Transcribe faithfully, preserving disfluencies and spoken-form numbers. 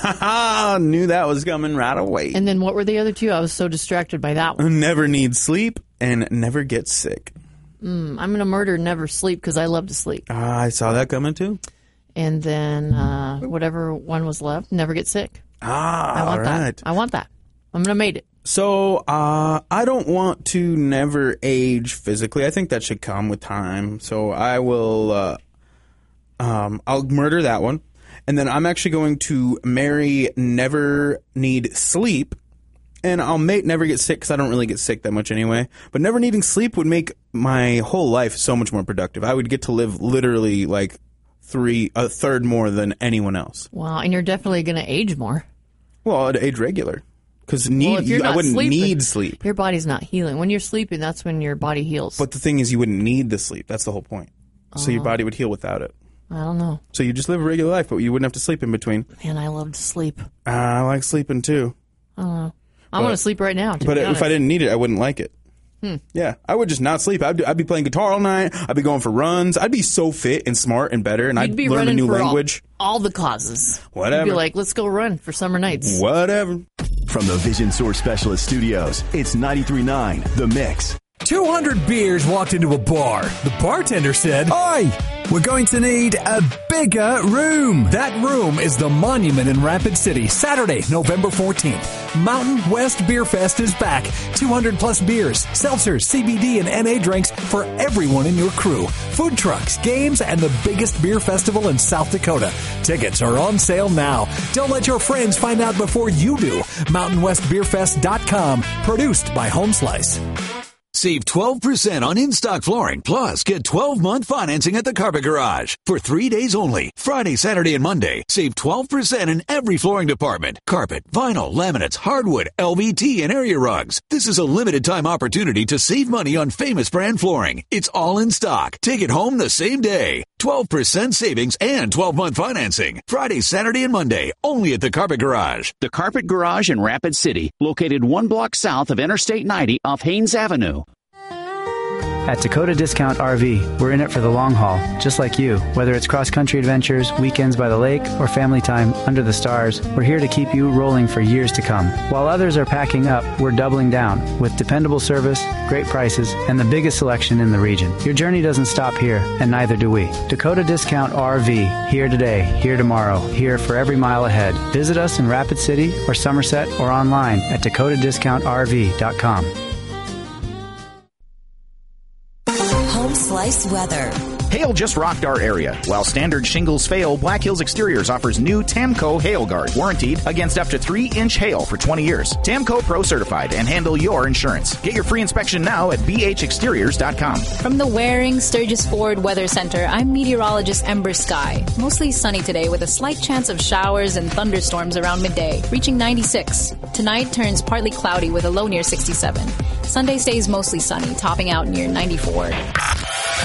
I knew that was coming right away. And then what were the other two? I was so distracted by that one. Never need sleep and never get sick. Mm, I'm going to murder never sleep because I love to sleep. Uh, I saw that coming too. And then uh, whatever one was left, never get sick. Ah, I want all right. that. I want that. I'm going to make it. So uh, I don't want to never age physically. I think that should come with time. So I will, uh, um, I'll murder that one. And then I'm actually going to marry never need sleep. And I'll mate never get sick because I don't really get sick that much anyway. But never needing sleep would make my whole life so much more productive. I would get to live literally like three, a third more than anyone else. Wow, and you're definitely going to age more. Well, I'd age regular. Because need well, you, I wouldn't sleeping, need sleep. Your body's not healing. When you're sleeping, that's when your body heals. But the thing is, you wouldn't need the sleep. That's the whole point. So oh. your body would heal without it. I don't know. So you just live a regular life, but you wouldn't have to sleep in between. Man, I love to sleep. Uh, I like sleeping too. I don't know. I want to sleep right now. But if I didn't need it, I wouldn't like it. Hmm. Yeah, I would just not sleep. I'd, I'd be playing guitar all night. I'd be going for runs. I'd be so fit and smart and better, and You'd I'd be learn a new for language. All, all the causes. Whatever. You'd be like, let's go run for summer nights. Whatever. From the Vision Source Specialist Studios, it's ninety-three point nine The Mix. two hundred beers walked into a bar. The bartender said, "Oi, we're going to need a bigger room." That room is the Monument in Rapid City, Saturday, November fourteenth. Mountain West Beer Fest is back. two hundred plus beers, seltzers, C B D, and N A drinks for everyone in your crew. Food trucks, games, and the biggest beer festival in South Dakota. Tickets are on sale now. Don't let your friends find out before you do. mountain west beer fest dot com, produced by Home Slice. Save twelve percent on in-stock flooring, plus get twelve-month financing at the Carpet Garage. For three days only, Friday, Saturday, and Monday, save twelve percent in every flooring department. Carpet, vinyl, laminates, hardwood, L V T, and area rugs. This is a limited-time opportunity to save money on famous brand flooring. It's all in stock. Take it home the same day. twelve percent savings and twelve-month financing. Friday, Saturday, and Monday, only at the Carpet Garage. The Carpet Garage in Rapid City, located one block south of Interstate ninety off Haynes Avenue. At Dakota Discount R V, we're in it for the long haul, just like you. Whether it's cross-country adventures, weekends by the lake, or family time under the stars, we're here to keep you rolling for years to come. While others are packing up, we're doubling down with dependable service, great prices, and the biggest selection in the region. Your journey doesn't stop here, and neither do we. Dakota Discount R V, here today, here tomorrow, here for every mile ahead. Visit us in Rapid City or Somerset or online at dakota discount r v dot com. Home Slice weather. Hail just rocked our area. While standard shingles fail, Black Hills Exteriors offers new Tamco Hail Guard, warranted against up to three inch hail for twenty years. Tamco Pro certified and handle your insurance. Get your free inspection now at b h exteriors dot com. From the Waring Sturgis Ford Weather Center, I'm meteorologist Ember Sky. Mostly sunny today with a slight chance of showers and thunderstorms around midday, reaching ninety-six. Tonight turns partly cloudy with a low near sixty-seven. Sunday stays mostly sunny, topping out near ninety-four.